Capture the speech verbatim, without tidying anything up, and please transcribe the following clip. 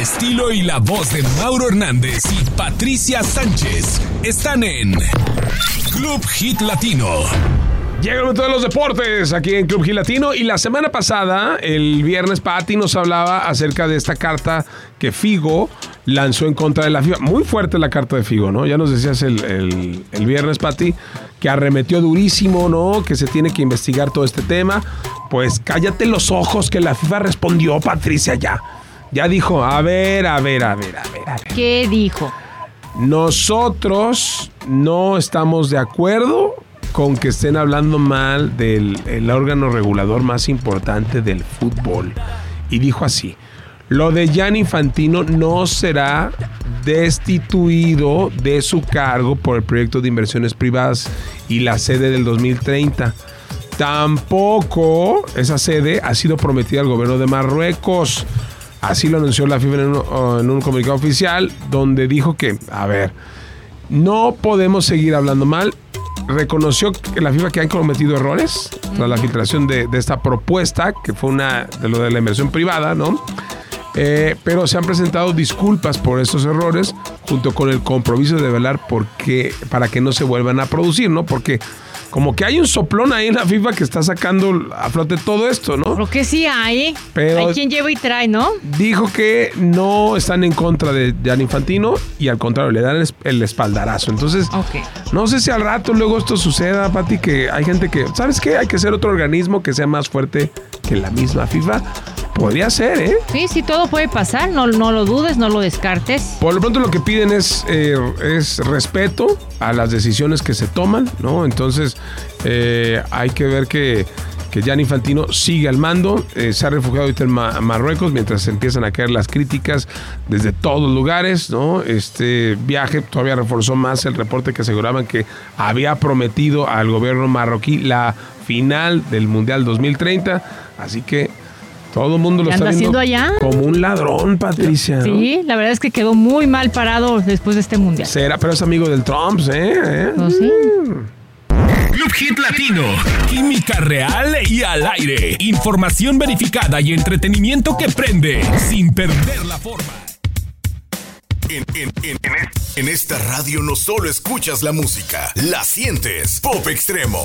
estilo y la voz de Mauro Hernández y Patricia Sánchez están en Club Hit Latino. Llega el momento de los deportes aquí en Club Hit Latino. Y la semana pasada, el viernes, Pati nos hablaba acerca de esta carta que Figo lanzó en contra de la FIFA. Muy fuerte la carta de Figo, ¿no? Ya nos decías el, el, el viernes, Pati, que arremetió durísimo, ¿no? Que se tiene que investigar todo este tema. Pues cállate los ojos, que la FIFA respondió, Patricia, ya. Ya dijo, a ver, a ver, a ver, a ver, a ver. ¿Qué dijo? Nosotros no estamos de acuerdo con que estén hablando mal del el órgano regulador más importante del fútbol. Y dijo así: lo de Gianni Infantino no será destituido de su cargo por el proyecto de inversiones privadas y la sede del dos mil treinta. Tampoco esa sede ha sido prometida al gobierno de Marruecos. Así lo anunció la FIFA en un, en un comunicado oficial, donde dijo que, a ver, no podemos seguir hablando mal. Reconoció que la FIFA que han cometido errores tras la filtración de, de esta propuesta, que fue una de lo de la inversión privada, ¿no? Eh, pero se han presentado disculpas por estos errores, junto con el compromiso de velar por qué, para que no se vuelvan a producir, ¿no? Porque como que hay un soplón ahí en la FIFA que está sacando a flote todo esto, ¿no? Creo que sí hay. Pero hay quien lleva y trae, ¿no? Dijo que no están en contra de Gianni Infantino y al contrario, le dan el, el espaldarazo. Entonces, okay. No sé si al rato luego esto suceda, Pati, que hay gente que, ¿sabes qué? Hay que ser otro organismo que sea más fuerte que la misma FIFA. Podría ser, ¿eh? Sí, sí, todo puede pasar. No, no lo dudes, no lo descartes. Por lo pronto lo que piden es, eh, es respeto a las decisiones que se toman, ¿no? Entonces eh, hay que ver que, que Gianni Infantino sigue al mando. Eh, se ha refugiado ahorita en Ma- Marruecos mientras empiezan a caer las críticas desde todos lugares, ¿no? Este viaje todavía reforzó más el reporte que aseguraban que había prometido al gobierno marroquí la final del Mundial dos mil treinta. Así que todo el mundo lo está viendo allá? Como un ladrón, Patricia. Sí, ¿no? La verdad es que quedó muy mal parado después de este mundial. Será, pero es amigo del Trump, ¿eh? ¿Eh? ¿Oh, sí? Club Hit Latino. Química real y al aire. Información verificada y entretenimiento que prende sin perder la forma. En, en, en, en esta radio no solo escuchas la música, la sientes. Pop Extremo.